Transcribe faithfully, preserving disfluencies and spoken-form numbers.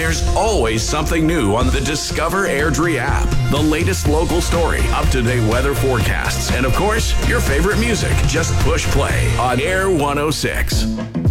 There's always something new on the Discover Airdrie app. The latest local story, up-to-date weather forecasts, and of course, your favorite music. Just push play on Air one oh six.